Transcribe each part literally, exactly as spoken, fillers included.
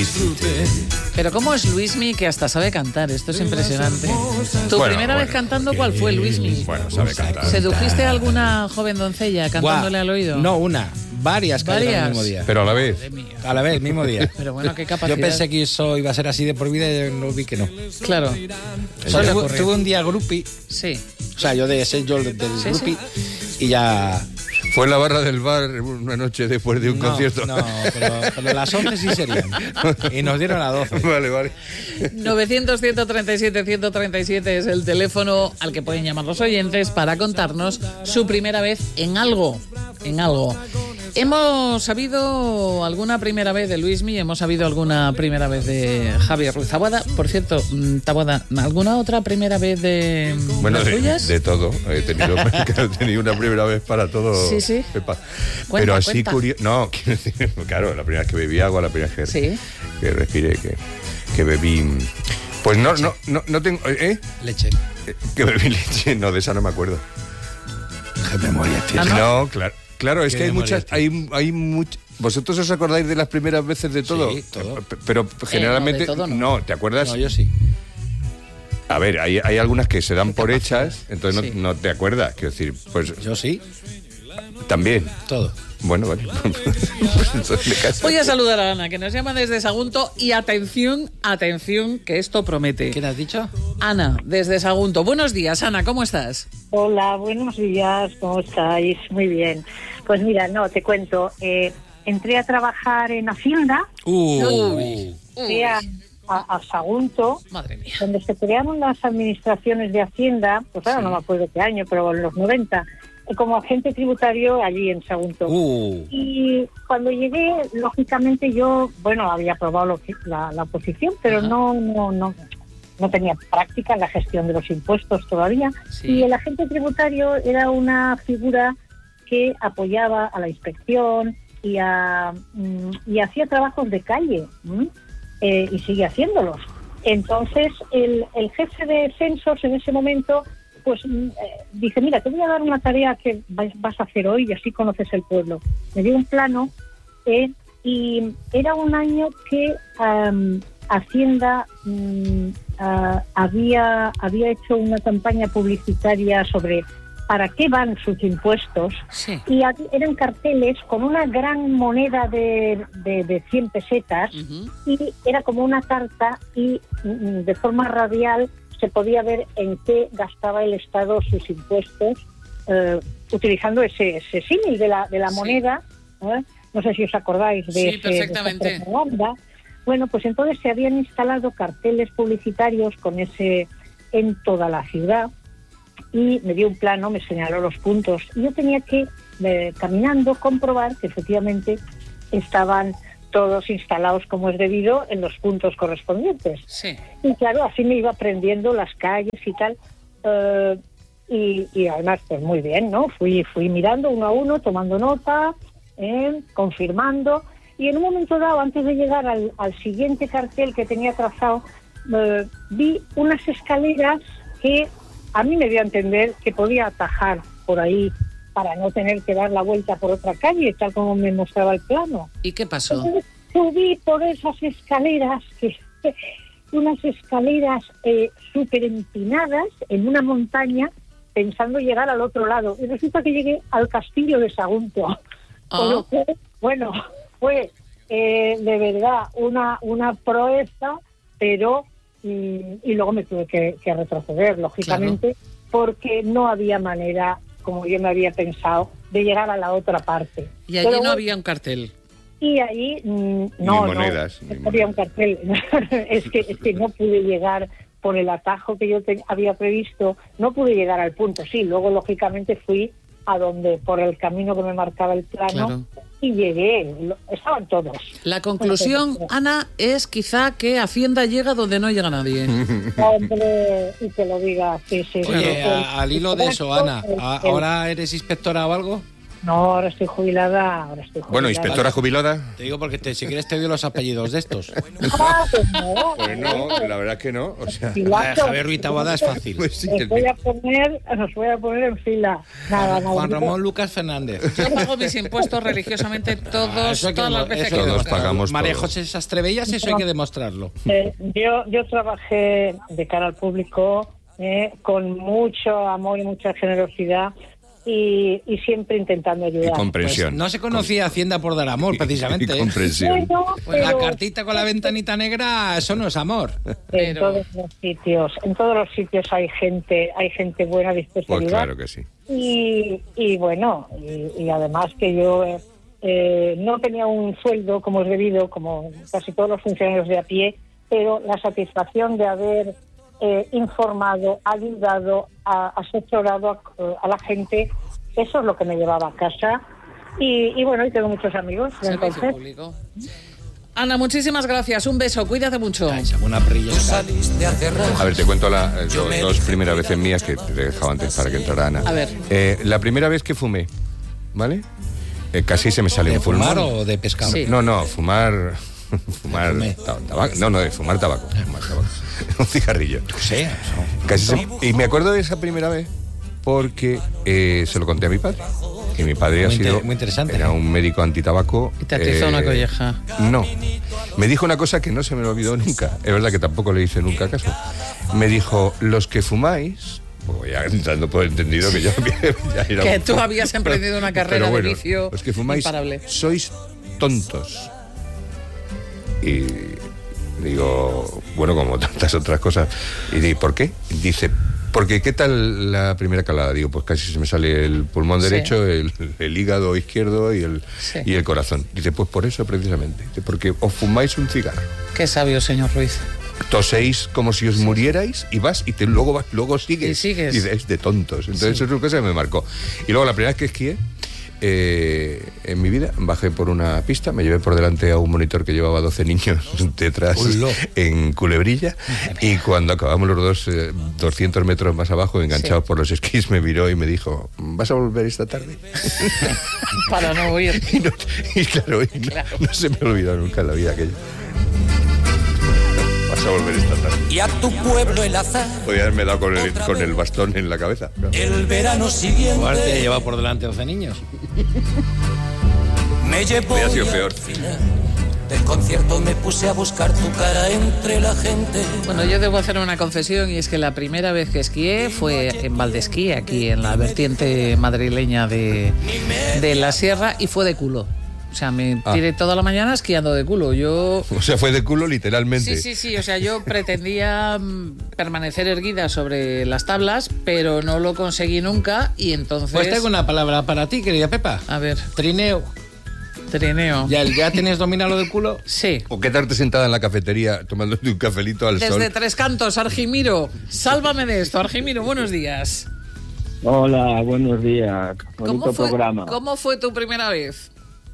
disfrute. Pero ¿cómo es Luismi que hasta sabe cantar? Esto es impresionante. ¿Tu Bueno, primera bueno, vez cantando cuál fue, Luismi? Bueno, sabe cantar. ¿Sedujiste a alguna joven doncella cantándole Buah, al oído? No, una. Varias cayeron ¿Varias? el mismo día. Pero a la vez. A la vez, mismo día. Pero bueno, qué capacidad. Yo pensé que eso iba a ser así de por vida y no vi que no. Claro. Solo Suele tuve, ocurrir. tuve un día groupie, Sí. o sea, yo de ser yo del Sí, groupie y ya... Fue en la barra del bar una noche después de un no, concierto. No, pero, pero las once sí serían. Y nos dieron a doce. Vale, vale. novecientos, ciento treinta y siete, ciento treinta y siete es el teléfono al que pueden llamar los oyentes para contarnos su primera vez en algo. En algo. Hemos sabido alguna primera vez de Luismi, hemos sabido alguna primera vez de Javier Ruiz Taboada. Por cierto, Taboada, ¿alguna otra primera vez de Bueno, las de, tuyas? de todo. He tenido, he tenido una primera vez para todo. Sí, sí. Pepa. Cuenta, Pero así cuenta. curioso. No, quiero decir, claro, la primera vez que bebí agua, la primera vez que, Sí. que respiré, que, que bebí. Pues no, no, no, no tengo. ¿Eh? Leche. Que bebí leche. No, de esa no me acuerdo. Qué memoria Ah, ¿no? No, claro. Claro, es Qué que hay memoria, muchas, tío. hay, hay much... ¿Vosotros os acordáis de las primeras veces de todo? Sí, todo. P- Pero generalmente Eh, no, de todo no. ¿te acuerdas? No, yo sí. A ver, hay, hay algunas que se dan por hechas, entonces Sí. no, no te acuerdas. Quiero decir, pues Yo sí, también. todo. Bueno, vale. Pues entonces me caso. Voy a saludar a Ana, que nos llama desde Sagunto. Y atención, atención, que esto promete. ¿Quién has dicho? Ana, desde Sagunto. Buenos días, Ana, ¿cómo estás? Hola, buenos días, ¿cómo estáis? Muy bien. Pues mira, no, te cuento, eh, entré a trabajar en Hacienda, Uy. fui a, a, a Sagunto, Madre mía. donde se crearon las administraciones de Hacienda, pues ahora Sí. no me acuerdo qué año, pero en los noventa, eh, como agente tributario allí en Sagunto. Uh. Y cuando llegué, lógicamente yo, bueno, había aprobado lo- la, la oposición, pero Ajá. no, no, no, no tenía práctica en la gestión de los impuestos todavía. Sí. Y el agente tributario era una figura que apoyaba a la inspección y, a, mm, y hacía trabajos de calle, ¿m? Eh, y sigue haciéndolos. Entonces, el, el jefe de censos en ese momento, pues mm, eh, dice, mira, te voy a dar una tarea que vas, vas a hacer hoy y así conoces el pueblo. Me dio un plano eh, y era un año que um, Hacienda mm, ah, había, había hecho una campaña publicitaria sobre para qué van sus impuestos. Sí. Y aquí eran carteles con una gran moneda de, de, de cien pesetas Ujú. y era como una carta y mm, de forma radial se podía ver en qué gastaba el Estado sus impuestos eh, utilizando ese, ese símil de la, de la Sí. moneda. ¿eh? No sé si os acordáis de, Sí, ese, perfectamente. de esa propaganda. Bueno, pues entonces se habían instalado carteles publicitarios con ese en toda la ciudad y me dio un plano, me señaló los puntos y yo tenía que, eh, caminando, comprobar que efectivamente estaban todos instalados como es debido en los puntos correspondientes. Sí. Y claro, así me iba aprendiendo las calles y tal. eh, y, y además, pues muy bien, ¿no? Fui, fui mirando uno a uno, tomando nota, eh, confirmando. Y en un momento dado, antes de llegar al, al siguiente cartel que tenía trazado, eh, vi unas escaleras que a mí me dio a entender que podía atajar por ahí para no tener que dar la vuelta por otra calle, tal como me mostraba el plano. ¿Y qué pasó? Entonces, subí por esas escaleras, que unas escaleras eh, súper empinadas en una montaña, pensando llegar al otro lado. Y resulta que llegué al castillo de Sagunto. Ah. Con lo que, bueno, fue eh, de verdad una, una proeza, pero... Y, y luego me tuve que, que retroceder, lógicamente, porque no había manera, como yo me había pensado, de llegar a la otra parte. Y allí Pero no había un cartel. Y ahí mm, Ni no, monedas, no, ni no había un cartel. es que es que no pude llegar por el atajo que yo te, había previsto, no pude llegar al punto. Sí, luego lógicamente fui a donde por el camino que me marcaba el plano Claro. y llegué. Lo- estaban todos. La conclusión, Ana, es quizá que Hacienda llega donde no llega nadie. Hombre, y te lo diga, sí, sí. Oye, sí. a- al hilo de eso, Ana, ¿a- ¿ahora eres inspectora o algo? No, ahora estoy jubilada, ahora estoy jubilada. Bueno, inspectora jubilada. Te digo porque te, si quieres te doy los apellidos de estos. Ah, pues no. Pues no, la verdad es que no. O sea, La de Javier Ruiz Taboada es fácil. pues sí, Os el- voy a poner, os voy a poner en fila. Nada, nada. Juan Ramón Lucas Fernández. Yo pago mis impuestos religiosamente todos, Ah, eso hay que todas las demo- veces eso- que Todos toca. pagamos María todos. José Sastrebellas, eso hay que demostrarlo. Eh, yo, yo trabajé de cara al público eh, con mucho amor y mucha generosidad y, y siempre intentando Y ayudar. comprensión. Pues no se conocía Hacienda por dar amor, precisamente. Y ¿eh? comprensión. Bueno, Pues la pero cartita con la ventanita negra, eso no es amor. en Pero- todos los sitios, en todos los sitios hay gente, hay gente buena dispuesta a Pues ayudar. claro que sí. Y, y bueno, y, y además que yo eh, eh, no tenía un sueldo como es debido, como casi todos los funcionarios de a pie, pero la satisfacción de haber eh, informado, ayudado, a, asesorado a, a la gente, eso es lo que me llevaba a casa. Y, y bueno, y tengo muchos amigos. Servicio Entonces, público. Ana, muchísimas gracias. Un beso. Cuídate mucho. Ay, se una perrilla. A ver, te cuento las dos primeras veces mías que te he dejado antes para que entrara Ana. A ver. Eh, la primera vez que fumé, ¿vale? Eh, casi se me salió ¿De un pulmón. fumar o de pescado? Sí. No, no, fumar... Fumar Fumé. ta- tabaco. No, no, de fumar tabaco. Fumar tabaco. Un cigarrillo. Sí, eso. Casi se- y me acuerdo de esa primera vez porque eh, se lo conté a mi padre. Y mi padre Muy ha sido... inte- muy interesante. Era un médico antitabaco. Y te atizó una colleja. No. Me dijo una cosa que no se me olvidó nunca. Es verdad que tampoco le hice nunca caso. Me dijo, los que fumáis... Pues ya dando por entendido que yo ya era Que un- tú habías emprendido una carrera Pero bueno, de vicio los que fumáis imparable. sois tontos. Y digo, bueno, como tantas otras cosas. Y digo, ¿por qué? Dice, porque ¿qué tal la primera calada? Digo, pues casi se me sale el pulmón Sí. derecho, el, el hígado izquierdo y el, Sí. y el corazón. Dice, pues por eso precisamente. Dice, porque os fumáis un cigarro. Qué sabio, señor Ruiz. Toséis como si os murierais y vas y te, luego vas, luego sigues. Y sigues. Dice, es de tontos. Entonces Sí. eso es una cosa que me marcó. Y luego la primera vez que esquié, eh, en mi vida, bajé por una pista, me llevé por delante a un monitor que llevaba doce niños detrás Ulo. en culebrilla, y cuando acabamos los dos, eh, doscientos metros más abajo, enganchados Sí. por los esquís, me miró y me dijo, ¿vas a volver esta tarde? Para no huir. Y, no- y claro, y no, Claro. no se me olvidó nunca en la vida aquello. Vas a volver esta tarde. Y a tu pueblo el azar, Podía haberme dado con el, con el bastón en la cabeza. el verano Igual te siguiente lleva por delante doce niños. me llevó Hubiera sido y al peor. final del concierto me puse a buscar tu cara entre la gente. Bueno, yo debo hacer una confesión, y es que la primera vez que esquié fue en Valdesquí, aquí en la vertiente madrileña de, de la sierra, y fue de culo. O sea, me Ah. tiré toda la mañana esquiando de culo. Yo... O sea, fue de culo literalmente. Sí, sí, sí. O sea, yo pretendía mm, permanecer erguida sobre las tablas, pero no lo conseguí nunca, y entonces... Pues tengo una palabra para ti, querida Pepa. A ver, Trineo. trineo. ¿Ya, ya tienes dominado lo del culo? Sí. O quedarte sentada en la cafetería tomándote un cafelito al sol. Desde Tres Cantos, Argimiro. Sálvame de esto, Argimiro. Buenos días. Hola, buenos días. Bonito ¿Cómo fue, programa. ¿Cómo fue tu primera vez?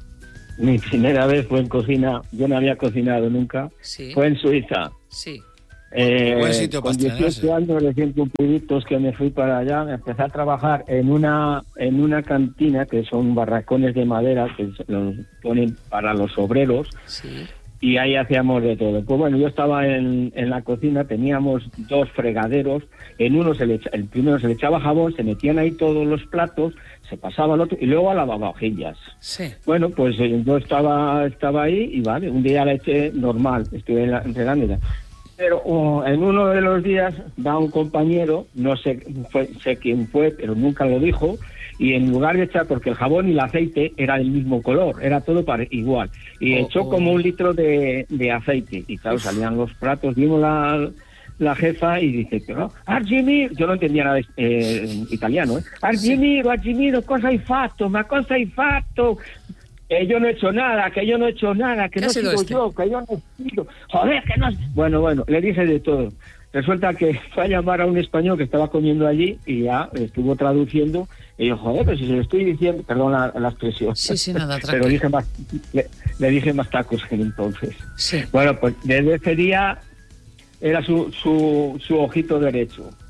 Mi primera vez fue en cocina. Yo no había cocinado nunca. Sí. Fue en Suiza. Sí. Eh, Buen sitio con para estrenarse. dieciocho años recién cumpliditos que me fui para allá, me empecé a trabajar en una en una cantina que son barracones de madera que se los ponen para los obreros, Sí. y ahí hacíamos de todo. Pues bueno, yo estaba en, en la cocina, teníamos dos fregaderos, en uno se le echa- el primero se le echaba jabón, se metían ahí todos los platos, se pasaba al otro y luego a lavavajillas. Sí. Bueno, pues eh, yo estaba estaba ahí y vale, un día la eché normal, estuve en la, entregándola. Pero oh, en uno de los días va un compañero, no sé fue, sé quién fue, pero nunca lo dijo, y en lugar de echar, porque el jabón y el aceite era del mismo color, era todo pare, igual, y Oh, echó oh. como un litro de, de aceite, y claro, salían los platos, vimos la, la jefa y dice, pero Argimiro, yo no entendía nada de eh, italiano, ¿eh? Argimiro, Argimiro, cosa hai fatto, ma cosa hai fatto? Que yo no he hecho nada, que yo no he hecho nada, que ¿Qué no ha sido sigo este? yo, que yo no he sido, joder, que no... Bueno, bueno, le dije de todo. Resulta que fue a llamar a un español que estaba comiendo allí y ya estuvo traduciendo, y yo, joder, pero si se lo estoy diciendo, perdón la, la expresión. Sí, sí, nada, Pero tranquilo. dije más, le, le dije más tacos que entonces. Sí. Bueno, pues desde ese día era su, su, su ojito derecho.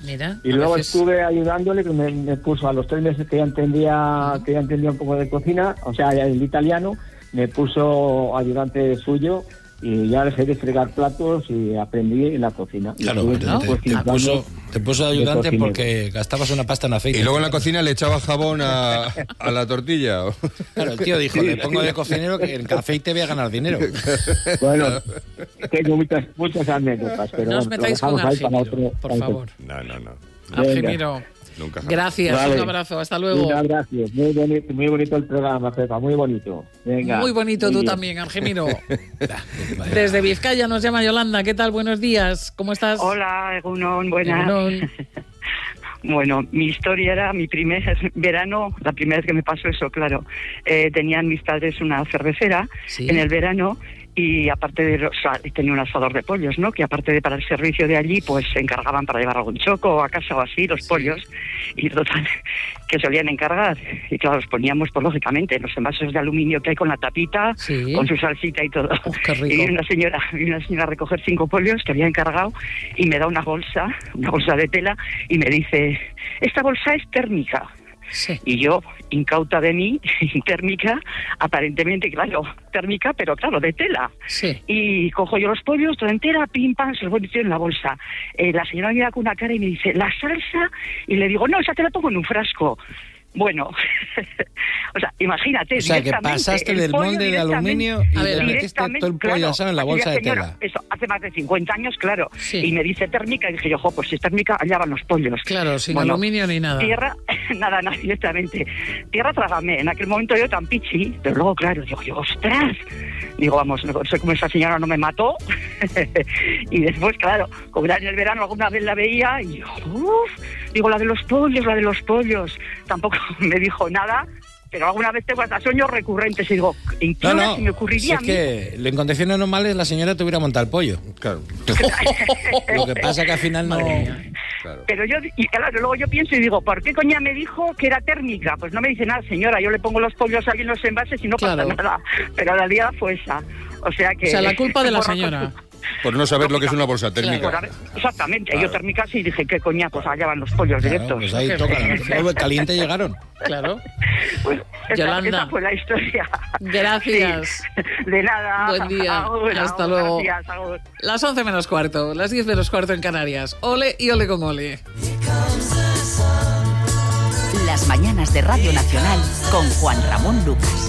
Mira, y a luego veces- estuve ayudándole, que me, me puso a los tres meses que ya entendía que ya entendía un poco de cocina, o sea, el italiano, me puso ayudante suyo y ya dejé de fregar platos y aprendí en la cocina. Y Claro, estuve te, después te cinco puso, años te puso de ayudante cocinero. porque gastabas una pasta en aceite. Y luego en la cocina le echaba jabón a, a la tortilla. Claro, el tío dijo, le pongo de cocinero que en aceite voy a ganar dinero. Bueno, tengo muchas, muchas anécdotas, pero No os bueno, lo metáis con dejamos ahí para Argemiro, otro- por para otro- favor. No, no, no. Argemiro, Nunca jamás. gracias, Vale. un abrazo, hasta luego. Un abrazo, muy bonito, muy bonito el programa, Pepa, muy bonito. Venga. Muy bonito Muy tú bien. también, Argemiro. Vaya. Desde Vizcaya nos llama Yolanda. ¿Qué tal? Buenos días. ¿Cómo estás? Hola, Egunon, buenas. Egunon. Bueno, mi historia era mi primer verano, la primera vez que me pasó eso, claro. Eh, tenían mis padres una cervecera Sí. en el verano y aparte de, o sea, tenía un asador de pollos, ¿no? Que aparte de para el servicio de allí, pues se encargaban para llevar algún choco a casa o así, los pollos, y total, que solían encargar. Y claro, los poníamos, pues lógicamente, en los envases de aluminio que hay con la tapita, Sí. con su salsita y todo. Oh, qué rico. Y vino una señora, vino una señora a recoger cinco pollos que había encargado y me da una bolsa, una bolsa de tela, y me dice, esta bolsa es térmica. Sí. Y yo, incauta de mí, térmica, aparentemente, claro, térmica, pero claro, de tela. Sí. Y cojo yo los pollos, toda entera, pim, pam, se los voy metiendo en la bolsa. Eh, la señora me da con una cara y me dice, ¿la salsa? Y le digo, no, esa te la pongo en un frasco. Bueno, o sea, imagínate. O sea, que directamente, pasaste el del pollo molde de directamente- aluminio y A ver, le metiste directamente, todo el pollo claro, asado en la bolsa de señora, tela. Eso, hace más de cincuenta años, claro. Sí. Y me dice térmica, y dije yo, jo, pues si es térmica, allá van los pollos. Claro, sin Bueno, aluminio ni nada. Tierra, nada, nada, directamente. Tierra trágame. En aquel momento yo tan pichi, pero luego, claro, digo yo, ostras. Digo, vamos, no sé cómo esa señora no me mató. Y después, claro, como era en el verano, alguna vez la veía y yo, uff, digo, la de los pollos, la de los pollos. Tampoco me dijo nada, pero alguna vez tengo hasta sueños recurrentes y digo, ¿en qué No, hora no, se me si ocurriría es a mí? que en condiciones normales la señora te hubiera montado el pollo. Claro. Lo que pasa que al final no... Madre mía. Claro. Pero yo, y claro, luego yo pienso y digo, ¿por qué coña me dijo que era térmica? Pues no me dice nada, señora, yo le pongo los pollos aquí en los envases y no Claro. pasa nada. Pero la liada fue esa. O sea que... O sea, la culpa de la Borra con señora. su- Por no saber lo que es una bolsa Por térmica. haber- exactamente, Claro. yo térmica sí dije, ¿qué coña? Pues allá van los pollos Claro, directos. pues ahí toca. Luego caliente llegaron. Claro. Pues esa, Yolanda. esa fue la historia. Gracias. Sí. De nada. Buen día. Agur, Hasta agur, luego. gracias, agur. Las once menos cuarto, las diez menos cuarto en Canarias. Ole y ole con ole. Las mañanas de Radio Nacional con Juan Ramón Lucas.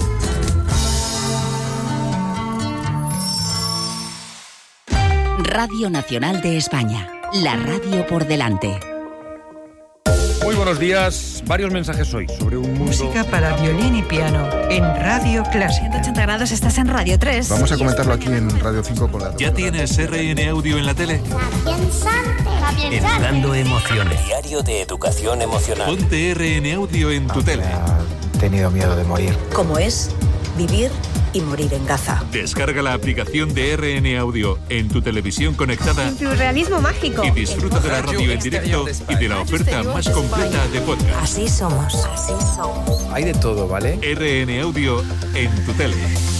Radio Nacional de España. La radio por delante. Muy buenos días. Varios mensajes hoy sobre un mundo... Música para violín y piano en Radio Clásica. ciento ochenta grados, estás en Radio tres. Vamos a comentarlo aquí en Radio cinco con la... ¿Ya tienes R N Audio en la tele? Educando emociones. Diario de educación emocional. Ponte R N Audio en tu tele. He tenido miedo de morir. Como es vivir y morir en Gaza. Descarga la aplicación de R N Audio en tu televisión conectada Surrealismo mágico. y disfruta de la radio en directo y de la oferta más completa de podcast. Así somos. Así somos. Hay de todo, ¿vale? R N Audio en tu tele.